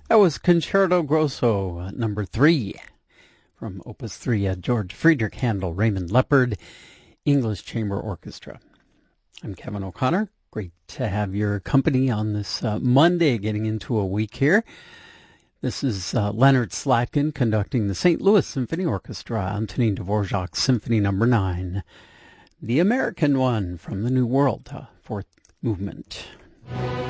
That was Concerto Grosso, number 3, from Opus 3, George Friedrich Handel, Raymond Leopard, English Chamber Orchestra. I'm Kevin O'Connor. Great to have your company on this Monday, getting into a week here. This is Leonard Slatkin conducting the St. Louis Symphony Orchestra, Antonin Dvorak's Symphony No. 9, the American one from the New World, fourth movement.